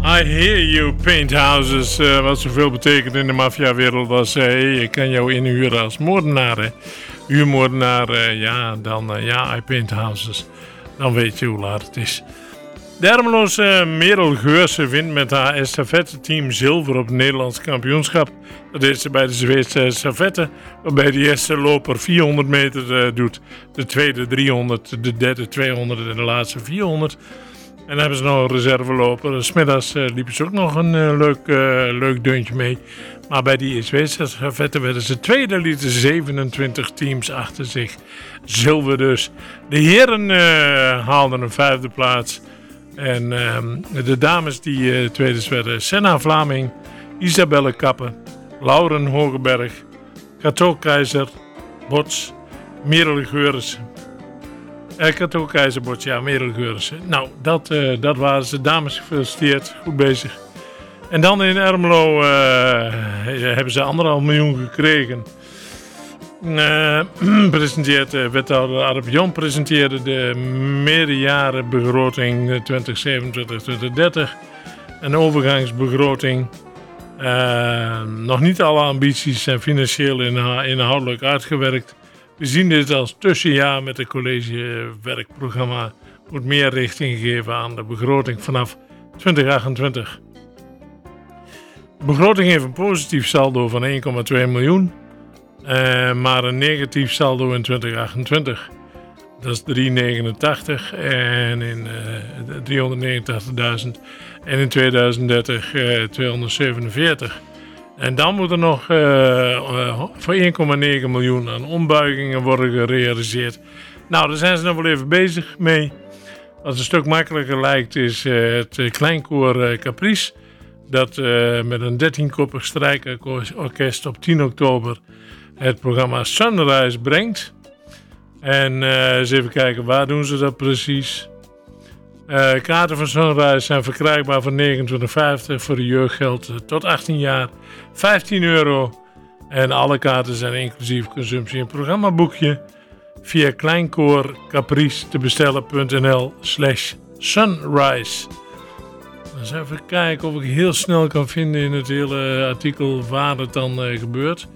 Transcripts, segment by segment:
I hear you, Painthouses. Wat zoveel betekent in de maffiawereld als... ik kan jou inhuren als moordenaar. Hè. Huurmoordenaar, I paint houses. Dan weet je hoe laat het is. De Ermeloze Merel Geursen wint met haar estafette-team zilver op het Nederlands kampioenschap. Dat deed ze bij de Zweedse estafette, waarbij de eerste loper 400 meter doet. De tweede 300, de derde 200 en de laatste 400. En dan hebben ze nog een reserveloper. 's Middags liepen ze ook nog een leuk deuntje mee. Maar bij die Zweedse estafette werden ze tweede, lieten 27 teams achter zich. Zilver dus. De heren haalden een vijfde plaats. En de dames die tweede werden: Senna Vlaming, Isabelle Kappen, Lauren Hogeberg, Cato Keizer, Bots, Merel Geursen. Cato Keizer, Bots, ja, Merel Geursen. Nou, dat waren ze. Dames, gefeliciteerd. Goed bezig. En dan in Ermelo hebben ze 1,5 miljoen gekregen. Wethouder Arp-Jon presenteerde de meerjarenbegroting 2027-2030. Een overgangsbegroting. Nog niet alle ambities zijn financieel inhoudelijk uitgewerkt. We zien dit als tussenjaar met het collegewerkprogramma. Moet meer richting geven aan de begroting vanaf 2028. De begroting heeft een positief saldo van 1,2 miljoen. Maar een negatief saldo in 2028. Dat is 389 en in 389.000 en in 2030 247. En dan moet er nog voor 1,9 miljoen aan ombuigingen worden gerealiseerd. Nou, daar zijn ze nog wel even bezig mee. Wat een stuk makkelijker lijkt is het Kleinkoor Caprice. Dat met een 13-koppig strijkorkest op 10 oktober het programma Sunrise brengt. En eens even kijken, waar doen ze dat precies? Kaarten van Sunrise zijn verkrijgbaar voor €29,50 voor de jeugdgeld tot 18 jaar. €15. En alle kaarten zijn inclusief consumptie in programmaboekje. Via kleinkoorcaprice te bestellen.nl/sunrise. Dus even kijken of ik heel snel kan vinden in het hele artikel waar het dan gebeurt.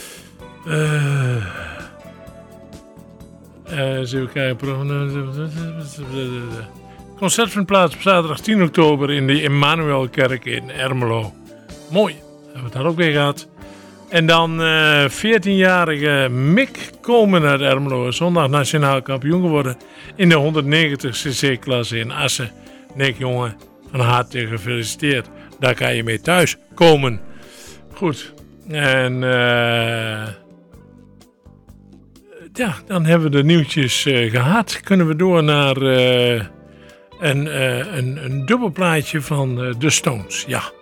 Eens even kijken. Concert vindt plaats op zaterdag 10 oktober in de Emmanuelkerk in Ermelo. Mooi, hebben we het daar ook weer gehad. En dan 14-jarige Mick Komen uit Ermelo is zondag nationaal kampioen geworden in de 190cc-klasse in Assen. Nick, jongen, van harte gefeliciteerd. Daar kan je mee thuis komen. Goed. En dan hebben we de nieuwtjes gehad. Kunnen we door naar een dubbelplaatje van The Stones. Ja.